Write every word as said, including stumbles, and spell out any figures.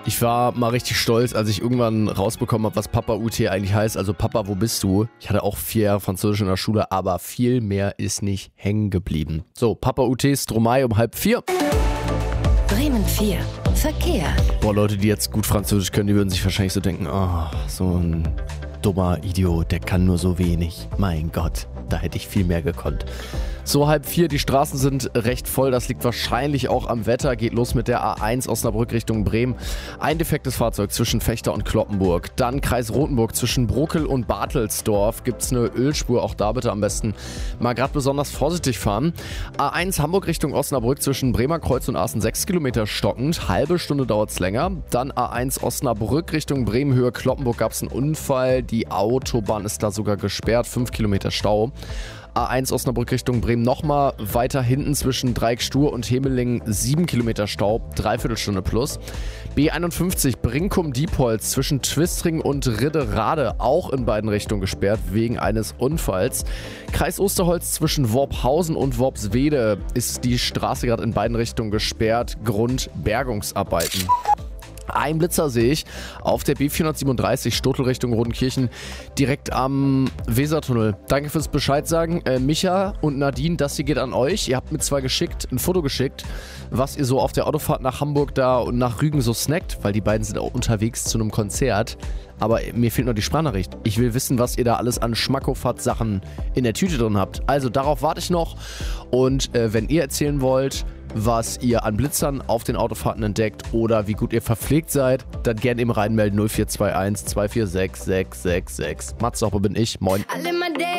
Ich war mal richtig stolz, als ich irgendwann rausbekommen habe, was Papa U T eigentlich heißt. Also Papa, wo bist du? Ich hatte auch vier Jahre Französisch in der Schule, aber viel mehr ist nicht hängen geblieben. So, Papa U T, Stromae um halb vier. Bremen vier. Verkehr. Boah, Leute, die jetzt gut Französisch können, die würden sich wahrscheinlich so denken, oh, so ein dummer Idiot, der kann nur so wenig. Mein Gott, da hätte ich viel mehr gekonnt. So halb vier, die Straßen sind recht voll, das liegt wahrscheinlich auch am Wetter. Geht los mit der A eins Osnabrück Richtung Bremen. Ein defektes Fahrzeug zwischen Vechta und Cloppenburg. Dann Kreis Rothenburg zwischen Brockel und Bartelsdorf. Gibt's eine Ölspur, auch da bitte am besten mal gerade besonders vorsichtig fahren. A eins Hamburg Richtung Osnabrück zwischen Bremer Kreuz und Aßen sechs Kilometer stockend. Halbe Stunde dauert's länger. Dann A eins Osnabrück Richtung Bremen Höhe Cloppenburg gab's einen Unfall. Die Autobahn ist da sogar gesperrt, fünf Kilometer Stau. A eins Osnabrück Richtung Bremen nochmal weiter hinten zwischen Dreieckstur und Hemelingen sieben Kilometer Stau, Dreiviertelstunde plus. B einundfünfzig Brinkum-Diepholz zwischen Twistring und Ridderade auch in beiden Richtungen gesperrt wegen eines Unfalls. Kreis Osterholz zwischen Worphausen und Worpswede ist die Straße gerade in beiden Richtungen gesperrt, Grund Bergungsarbeiten. Ein Blitzer sehe ich auf der B vierhundertsiebenunddreißig Stotel Richtung Rodenkirchen, direkt am Wesertunnel. Danke fürs Bescheid sagen. Äh, Micha und Nadine, das hier geht an euch. Ihr habt mir zwar geschickt, ein Foto geschickt, was ihr so auf der Autofahrt nach Hamburg da und nach Rügen so snackt, weil die beiden sind auch unterwegs zu einem Konzert. Aber mir fehlt noch die Sprachnachricht. Ich will wissen, was ihr da alles an Schmackofatz-Sachen in der Tüte drin habt. Also darauf warte ich noch. Und äh, wenn ihr erzählen wollt, was ihr an Blitzern auf den Autofahrten entdeckt oder wie gut ihr verpflegt seid, dann gerne eben reinmelden null vier zwei eins zwei vier sechs sechs sechs sechs. Mats Sauber bin ich. Moin.